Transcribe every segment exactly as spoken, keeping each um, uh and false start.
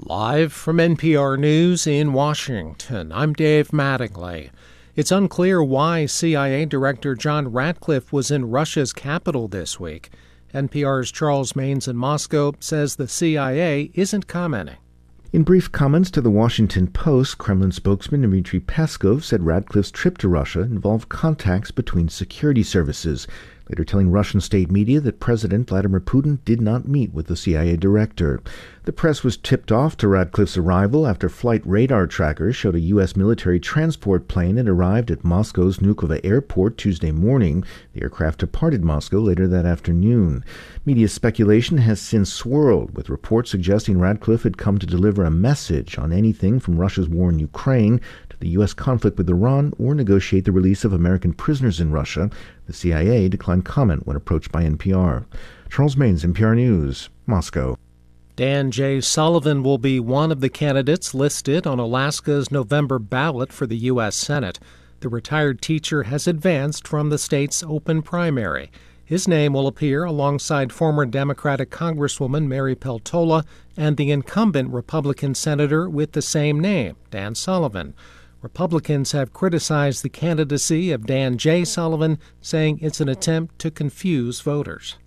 Live from N P R News in Washington, I'm Dave Mattingly. It's unclear why C I A Director John Ratcliffe was in Russia's capital this week. N P R's Charles Maynes in Moscow says the C I A isn't commenting. In brief comments to the Washington Post, Kremlin spokesman Dmitry Peskov said Ratcliffe's trip to Russia involved contacts between security services, later telling Russian state media that President Vladimir Putin did not meet with the C I A director. The press was tipped off to Ratcliffe's arrival after flight radar trackers showed a U S military transport plane had arrived at Moscow's Vnukovo airport Tuesday morning. The aircraft departed Moscow later that afternoon. Media speculation has since swirled, with reports suggesting Ratcliffe had come to deliver a message on anything from Russia's war in Ukraine to the U S conflict with Iran or negotiate the release of American prisoners in Russia. The C I A declined comment when approached by N P R. Charles Maynes, N P R News, Moscow. Dan J. Sullivan will be one of the candidates listed on Alaska's November ballot for the U S Senate. The retired teacher has advanced from the state's open primary. His name will appear alongside former Democratic Congresswoman Mary Peltola and the incumbent Republican senator with the same name, Dan Sullivan. Republicans have criticized the candidacy of Dan J. Sullivan, saying it's an attempt to confuse voters.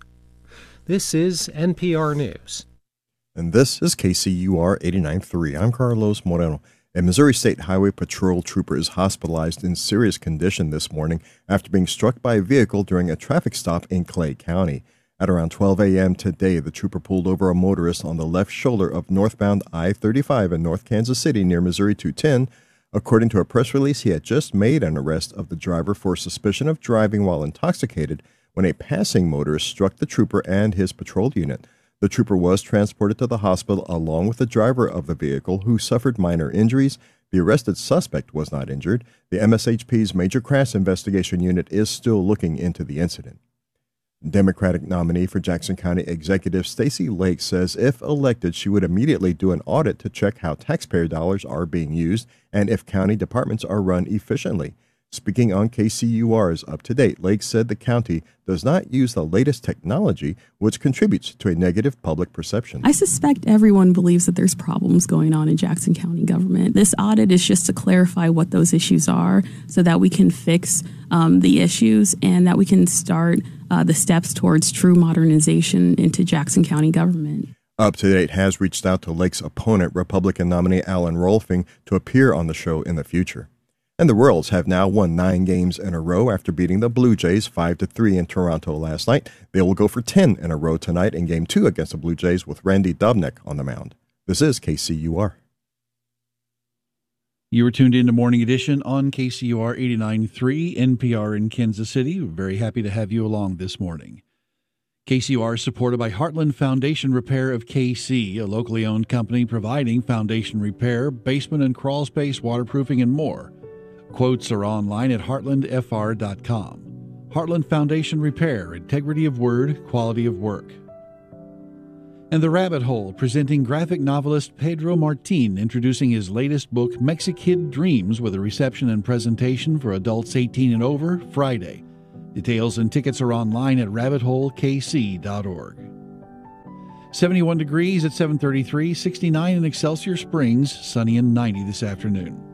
This is N P R News. And this is K C U R eighty-nine point three. I'm Carlos Moreno. A Missouri State Highway Patrol trooper is hospitalized in serious condition this morning after being struck by a vehicle during a traffic stop in Clay County. At around twelve a.m. today, the trooper pulled over a motorist on the left shoulder of northbound I thirty-five in North Kansas City near Missouri two ten. According to a press release, he had just made an arrest of the driver for suspicion of driving while intoxicated when a passing motorist struck the trooper and his patrol unit. The trooper was transported to the hospital along with the driver of the vehicle, who suffered minor injuries. The arrested suspect was not injured. The M S H P's Major Crash Investigation Unit is still looking into the incident. Democratic nominee for Jackson County Executive Stacey Lake says if elected, she would immediately do an audit to check how taxpayer dollars are being used and if county departments are run efficiently. Speaking on K C U R's Up to Date, Lake said the county does not use the latest technology, which contributes to a negative public perception. I suspect everyone believes that there's problems going on in Jackson County government. This audit is just to clarify what those issues are so that we can fix um, the issues and that we can start uh, the steps towards true modernization into Jackson County government. Up to Date has reached out to Lake's opponent, Republican nominee Alan Rolfing, to appear on the show in the future. And the Royals have now won nine games in a row after beating the Blue Jays five to three in Toronto last night. They will go for ten in a row tonight in Game two against the Blue Jays with Randy Dobnak on the mound. This is K C U R. You were tuned in to Morning Edition on K C U R eighty-nine point three, N P R in Kansas City. We're very happy to have you along this morning. K C U R is supported by Heartland Foundation Repair of K C, a locally owned company providing foundation repair, basement and crawl space, waterproofing, and more. Quotes are online at heartland f r dot com. Heartland Foundation Repair, integrity of word, quality of work. And The Rabbit Hole, presenting graphic novelist Pedro Martin, introducing his latest book, Mexikid Dreams, with a reception and presentation for adults eighteen and over, Friday. Details and tickets are online at rabbit hole k c dot org. seventy-one degrees at seven thirty-three, sixty-nine in Excelsior Springs, sunny and ninety this afternoon.